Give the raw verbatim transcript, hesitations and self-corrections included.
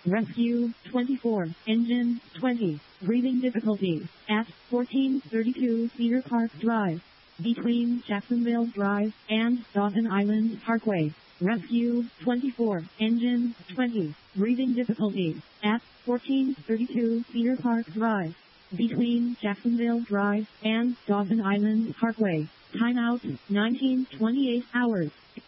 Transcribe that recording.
Rescue twenty-four, engine twenty, breathing difficulty at fourteen thirty-two Cedar Park Drive, between Jacksonville Drive and Staten Island Parkway. Rescue twenty-four, engine twenty, breathing difficulty at fourteen thirty-two Cedar Park Drive, between Jacksonville Drive and Staten Island Parkway. Timeout nineteen twenty-eight hours.